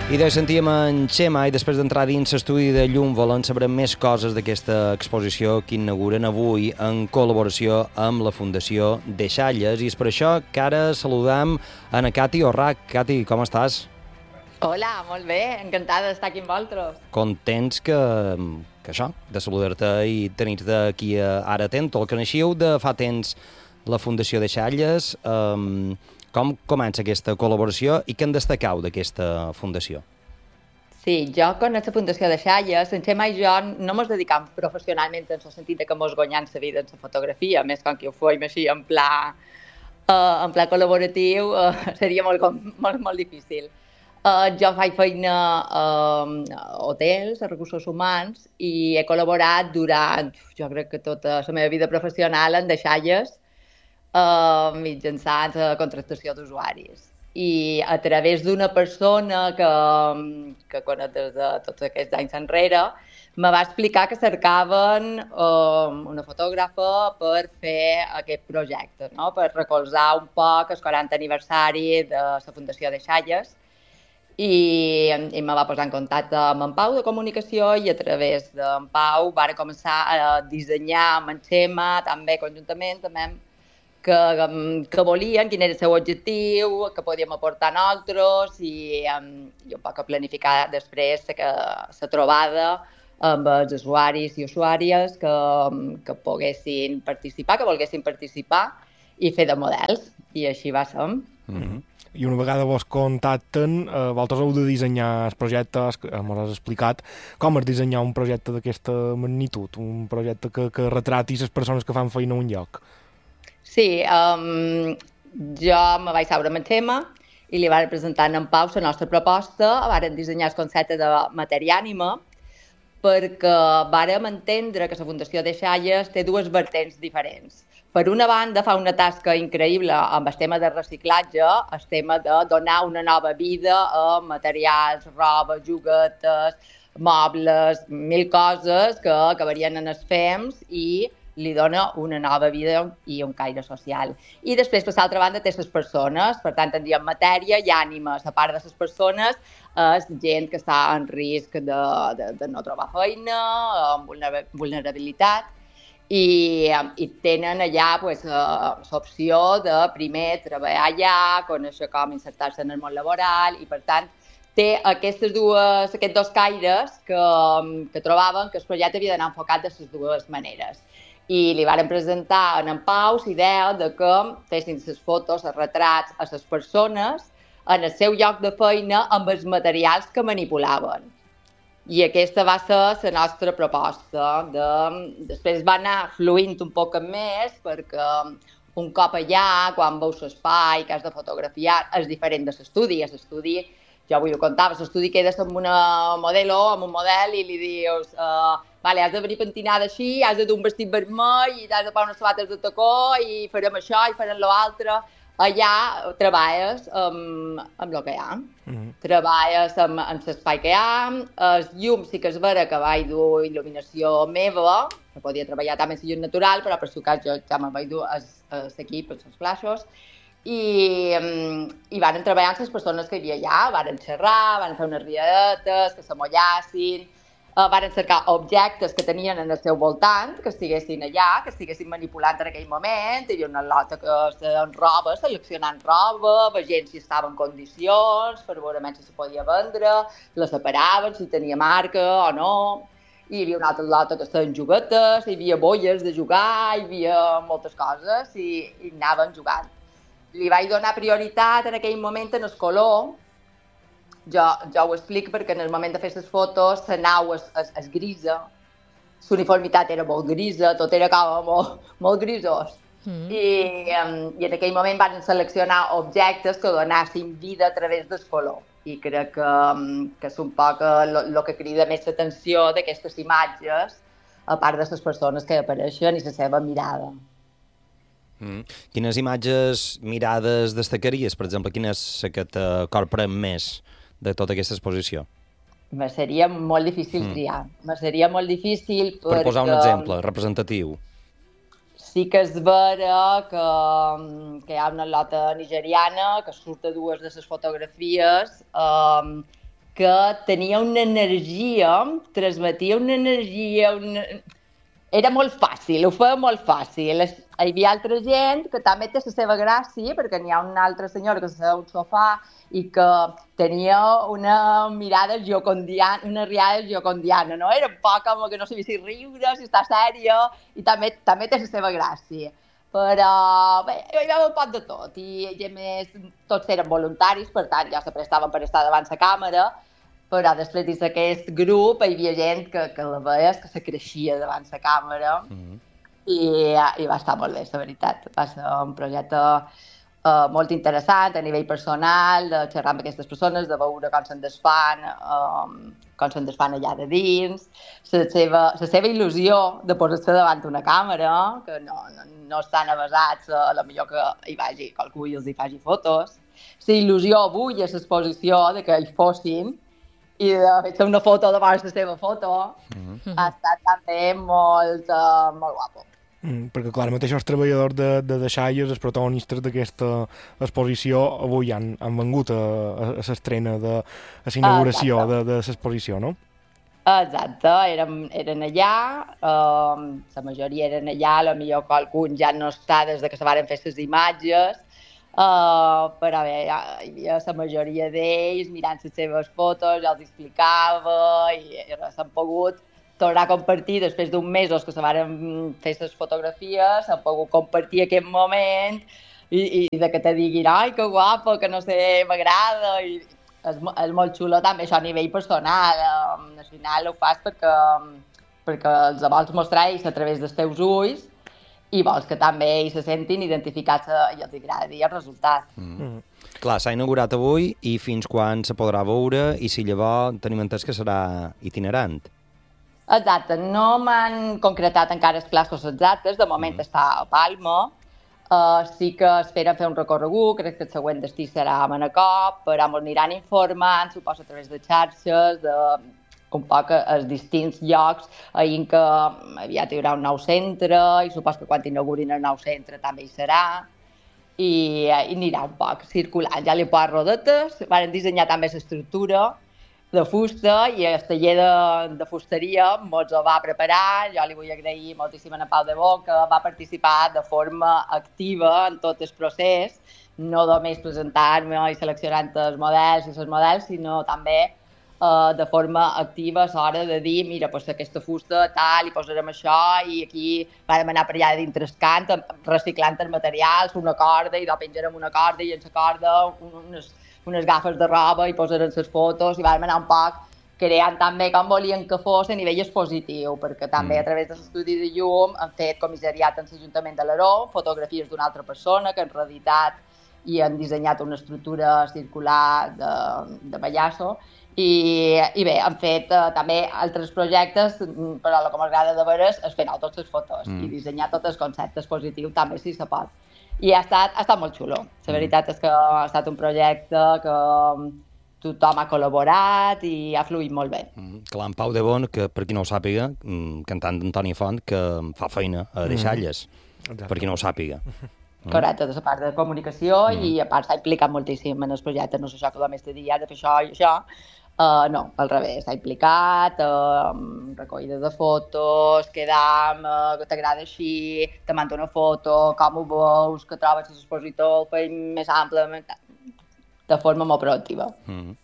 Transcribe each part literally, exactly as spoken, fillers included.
I de sentíem en Xema i després d'entrar dins l'estudi de Llum volem saber més coses d'aquesta exposició que inauguren avui en col·laboració amb la Fundació Deixalles, i és per això que ara saludam a na Cati Orrach. Cati, com estàs? Hola, molt bé, encantada d'estar aquí amb vosaltres. Contents que, que això, de saludar-te i tenir-te aquí ara atent. El que coneixíeu de fa temps la Fundació Deixalles, eh, com comença aquesta col·laboració i què en destacau d'aquesta fundació? Sí, jo conec la Fundació Deixalles. En Xema i jo no ens dedicam professionalment en el sentit que mos guanyam la vida en la fotografia, més com que ho fem així en pla, uh, en pla col·laboratiu, uh, seria molt, molt, molt difícil. Uh, jo faig feina a uh, hotels, a recursos humans, i he col·laborat durant, jo crec que tota la meva vida professional en Deixalles, Uh, mitjançant la contractació d'usuaris. I a través d'una persona que, que conec des de tots aquests anys enrere, me va explicar que cercaven uh, una fotògrafa per fer aquest projecte, no? Per recolzar un poc el quaranta aniversari de la Fundació Deixalles. I, i me va posar en contacte amb en Pau de Comunicació, i a través d'en Pau va començar a dissenyar amb en Xema, també conjuntament, també Que, que volien, quin era el seu objectiu, que podíem aportar nosaltres, i, um, i un poc a planificar després la trobada amb els usuaris i usuàries que, que poguessin participar, que volguessin participar i fer de models. I així va ser. Mm-hmm. I una vegada vos contacten, eh, vosaltres heu de dissenyar el projecte, m'ho has explicat, com és dissenyar un projecte d'aquesta magnitud, un projecte que, que retrati les persones que fan feina a un lloc? Sí, um, jo me vaig seure amb el Xema i li vaig presentar en Pau la nostra proposta. Vàrem dissenyar el concepte de matèria-ànima perquè vàrem entendre que la Fundació Deixalles té dues vertents diferents. Per una banda, fa una tasca increïble amb el tema de reciclatge, el tema de donar una nova vida a materials, roba, joguetes, mobles, mil coses que acabarien en els fems i li dona una nova vida i un caire social. I després, per l'altra banda, té les persones, per tant, tindríem matèria i ànima. A part de les persones, és gent que està en risc de, de, de no trobar feina, amb vulnerabilitat, i, i tenen allà pues, l'opció de primer treballar allà, conèixer com insertar-se en el món laboral, i per tant, té aquestes dues, aquests dos caires que, que trobaven que el projecte havia d'anar enfocat de les dues maneres. I li varen presentar en Pau la idea de que fessin les fotos, els retrats a les persones en el seu lloc de feina amb els materials que manipulaven. I aquesta va ser la nostra proposta. De... Després va anar fluint un poc més perquè un cop allà, quan veus l'espai que has de fotografiar, és diferent de l'estudi. L'estudi, jo avui ho contava, l'estudi quedes amb una modelo, amb un model, i li dius uh, vale, has de venir pentinada així, has de dur un vestit vermell i has de posar unes sabates de tacó i farem això i farem l'altre. Allà treballes amb, amb el que hi ha. Mm-hmm. Treballes amb, amb l'espai que hi ha. El llum sí que és vera que vaig dur il·luminació meva, que podia treballar també amb llum natural, però per si cas jo ja me vaig dur l'equip, els flaixos. I, i van treballar amb les persones que hi havia allà, van xerrar, van fer unes riadetes, que s'amollassin, uh, van cercar objectes que tenien en el seu voltant, que estiguessin allà, que estiguessin manipulant en aquell moment. Hi havia una lota que estaven roba, seleccionant roba, veient si estava en condicions, per veure si se podia vendre, la separaven, si tenia marca o no. I hi havia una altra lota que estaven joguetes, hi havia bolles de jugar, hi havia moltes coses i, i anaven jugant. Li vaig donar prioritat en aquell moment en el color. Jo, jo ho explico perquè en el moment de fer les fotos la nau és, és, és grisa, l'uniformitat era molt grisa, tot era com molt, molt grisós. Mm. I, um, I en aquell moment van seleccionar objectes que donassin vida a través del color. I crec que, um, que és un poc el que crida més l'atenció d'aquestes imatges, a part de les persones que apareixen i la seva mirada. Mm. Quines imatges, mirades destacaries? Per exemple, quina és la que te corprèn més de tota aquesta exposició? Me seria molt difícil mm. triar. Me seria molt difícil perquè... Per posar un exemple representatiu. Sí que és vera que, que hi ha una lota nigeriana que surt a dues de les fotografies um, que tenia una energia, transmetia una energia, una... era molt fàcil, ho feia molt fàcil. Hi havia altra gent que també té la seva gràcia, perquè n'hi ha una altra senyora que s'asseu al sofà i que tenia una mirada giocondiana, una riada giocondiana, no? Era un poc com que no sabia si riure, si està sèria, i també, també té la seva gràcia. Però bé, hi havia un poc de tot, i, i a més tots eren voluntaris, per tant ja se prestaven per estar davant la càmera, però després d'aquest grup hi havia gent que, que la veies, que se creixia davant la càmera, mm-hmm. i, i va estar molt bé, la veritat. Va ser un projecte uh, molt interessant a nivell personal, de xerrar amb aquestes persones, de veure com se'n desfan, um, com se'n desfan allà de dins, la seva, la seva il·lusió de posar-se davant una càmera, que no, no, no estan avasats, a la millor que hi vagi qualcú i els hi faci fotos, la il·lusió avui a l'exposició de que hi fossin, i de fer una foto davant la seva foto, mm-hmm. ha estat també molt, uh, molt guapo. Mm, perquè, clar, mateixos treballadors de, de deixalles, els protagonistes d'aquesta exposició, avui han, han vengut a, a, a l'estrena, de a l'inauguració de, de l'exposició, no? Exacte, eren, eren allà, um, la majoria eren allà, potser qualcun ja no està des de que se van fer les imatges, Uh, però bé, hi havia la majoria d'ells mirant les seves fotos, ja els explicava i, i s'han pogut tornar a compartir després d'un mesos que se van fer les fotografies, s'han pogut compartir aquest moment i, i de que te diguin ai, que guapo, que no sé, m'agrada, i és, és molt xulo també això a nivell personal. Um, al final ho fas perquè, perquè els vols mostrar ells a través dels teus ulls i vols que també ells se sentin identificats i els agradi el resultat. Mm. Mm. Clar, s'ha inaugurat avui i fins quan se podrà veure i si llavors tenim entès que serà itinerant. Exacte, no m'han concretat encara els plaços exactes, de moment mm. està a Palma, uh, sí que esperen fer un recorregut, crec que el següent destí serà a Manacor, però ens aniran informant, suposo a través de xarxes, de un poc als distints llocs en què aviat hi haurà un nou centre i supos que quan inaugurin el nou centre també hi serà i, i anirà un poc circulant. Ja li posa rodetes, van dissenyar també l'estructura de fusta i el taller de, de fusteria ens ho va preparar. Jo li vull agrair moltíssim a Pau de Bo que va participar de forma activa en tot el procés, no només presentant-me i seleccionant els models i els models, sinó també Uh, de forma activa a l'hora de dir mira, pues, aquesta fusta tal, i posarem això i aquí vam anar per allà dintre el cant reciclant els materials, una corda i de penjarem una corda i en la corda unes, unes gafes de roba i posarem les fotos i vam anar un poc creant també com volien que fos a nivell expositiu, perquè també a través de l'estudi de llum han fet comissariat en l'Ajuntament de l'Aró, fotografies d'una altra persona que han reeditat i han dissenyat una estructura circular de, de pallasso. I, i bé, han fet uh, també altres projectes, però el que m'agrada de veure és fer totes les fotos mm. i dissenyar tot el concepte expositiu també si se pot. I ha estat, ha estat molt xulo. La mm. veritat és que ha estat un projecte que tothom ha col·laborat i ha fluït molt bé. Mm. Clar, en Pau de Bon, que per qui no ho sàpiga, cantant d'Antoni Font, que fa feina a Deixalles, mm. per qui no ho sàpiga. Correcte, de la part de comunicació mm. i a part s'ha implicat moltíssim en el projecte, no és això que només te digui has de fer això i això, uh, no, al revés, s'ha implicat, uh, recollida de fotos, quedam, uh, que t'agrada així, te mando una foto, com ho veus, que trobes l'expositor, ho feim més ample, de forma molt proactiva. Mm.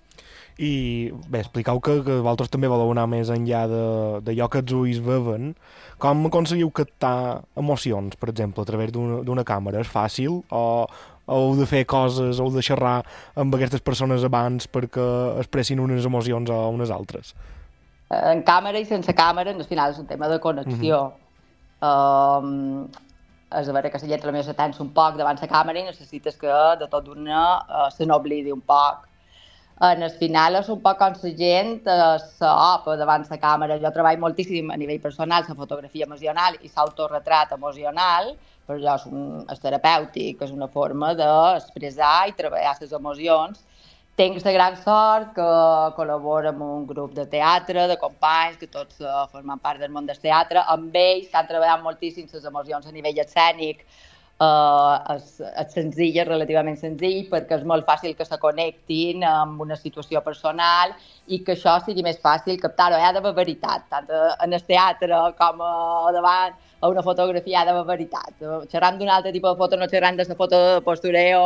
I bé, expliqueu que, que vosaltres també voleu anar més enllà d'allò que els ulls veuen. Com aconseguiu captar emocions, per exemple, a través d'una càmera? És fàcil? O, o heu de fer coses, heu de xerrar amb aquestes persones abans perquè expressin unes emocions o unes altres? En càmera i sense càmera, al final és un tema de connexió. Mm-hmm. um, és a veure que la lletra la meva se un poc davant la càmera i necessites que de tot d'una uh, se n'oblidi un poc. En el final és un poc com la gent s'opa davant la càmera. Jo treballo moltíssim a nivell personal la fotografia emocional i l'autoretrat emocional, però jo és, un, és terapèutic, és una forma d'expressar i treballar les emocions. Tinc la gran sort que col·laboro amb un grup de teatre, de companys, que tots formen part del món del teatre, amb ells que han treballat moltíssim les emocions a nivell escènic, Uh, és, és senzill, és relativament senzill, perquè és molt fàcil que se connectin amb una situació personal i que això sigui més fàcil captar-ho. Hi ha d'haver veritat, tant en el teatre com a davant a una fotografia hi ha d'haver veritat. Xerram d'un altre tipus de foto, no xerram de la foto de postureo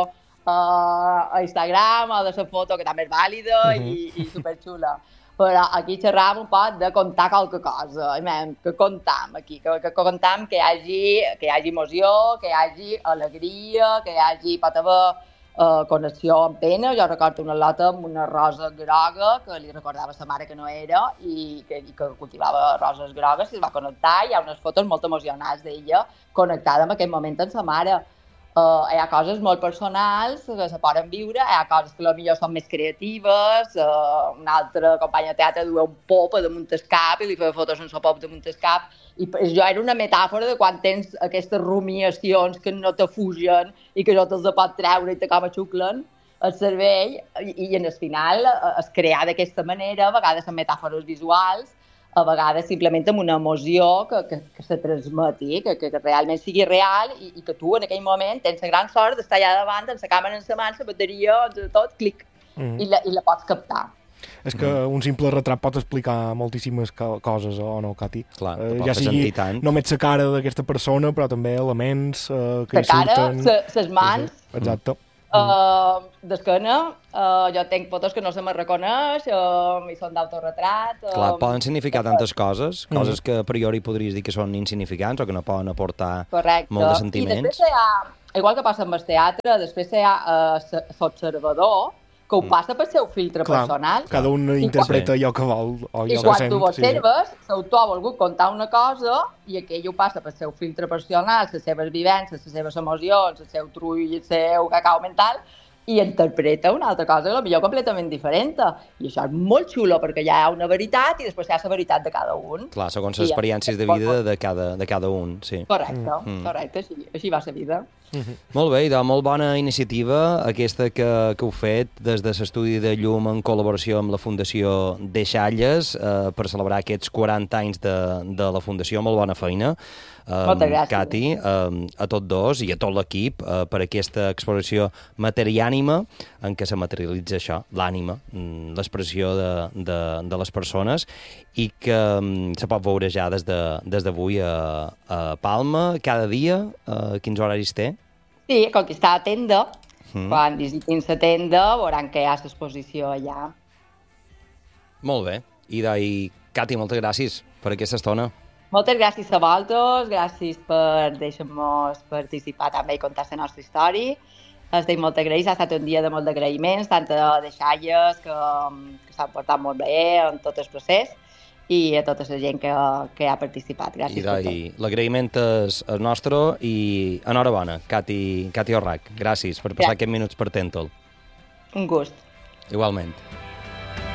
uh, a Instagram o de la foto que també és vàlida uh -huh. i, i superxula. Però aquí xerram un poc de contar qualque cosa, que contam aquí, que, que contam que hi hagi, que hi hagi emoció, que hi hagi alegria, que hi hagi, pot haver uh, connexió amb pena. Jo recordo una lota amb una rosa groga que li recordava a sa mare que no era i que, i que cultivava roses grogues i es va connectar. Hi ha unes fotos molt emocionals d'ella connectada en aquest moment amb sa mare. Uh, hi ha coses molt personals que se poden viure, hi ha coses que potser són més creatives, uh, una altra companya de teatre duia un pop damunt el cap i li feia fotos sense pop damunt el cap, i jo era una metàfora de quan tens aquestes rumiacions que no te fugen i que no te'ls pot treure i te com a xuclen el cervell, i, i en el final es crear d'aquesta manera, a vegades amb metàfores visuals, a vegades simplement amb una emoció que, que, que se transmeti, que, que, que realment sigui real i, i que tu en aquell moment tens la gran sort d'estar allà davant amb la càmera en la mà, la bateria, tot, clic, mm. i, la, i la pots captar. És que mm. un simple retrat pot explicar moltíssimes co coses, o no, Cati? Clar, uh, ja sigui només la cara d'aquesta persona, però també elements uh, que la hi surten... La cara, les mans... Sí, exacte. Uh, d'esquena, uh, jo tenc fotos que no se me reconeix, uh, i són d'autorretrat. Uh, Clar, poden significar tantes coses, coses mm. que a priori podries dir que són insignificants o que no poden aportar Correcte. molt de sentiments. I després hi ha, igual que passa amb el teatre, després hi ha uh, l'observador, que ho passa pel seu filtre Clar, personal. Cada un I interpreta allò que vol. O allò I que quan sent, tu observes, sí. l'autor ha volgut contar una cosa i aquell ho passa pel seu filtre personal, les seves vivències, les seves emocions, el seu trull, el seu cacau mental, i interpreta una altra cosa, potser completament diferent. I això és molt xulo, perquè hi ha una veritat i després hi ha la veritat de cada un. Clar, segons les experiències de vida de cada, de cada un, sí. Correcte, mm. correcte, així, així va la vida. Mm-hmm. Molt bé, idò, molt bona iniciativa aquesta que, que heu fet des de l'estudi de llum en col·laboració amb la Fundació Deixalles eh, per celebrar aquests quaranta anys de, de la Fundació. Molt bona feina. Moltes gràcies. Cati, eh, a tots dos i a tot l'equip eh, per aquesta exposició Materiànima en què se materialitza això, l'ànima, l'expressió de, de, de les persones i que um, se pot veure ja des d'avui de, a, a Palma, cada dia. A quins horaris té? Sí, com que està a tenda, mm. quan visitin la tenda veuran que hi ha l'exposició allà. Molt bé. Ida i Cati, moltes gràcies per aquesta estona. Moltes gràcies a vosaltres, gràcies per deixar-nos participar també i contar la nostra història. Estic molt agraïts, ha estat un dia de molt d'agraïments, tant a Deixalles, que, que s'han portat molt bé en tot el procés, i a tota la gent que, que ha participat. Gràcies per tot. L'agraïment és el nostre i enhorabona, Cati, Cati Orrac. Gràcies per passar Gràcies. aquests minuts per Tèntol. Un gust. Igualment.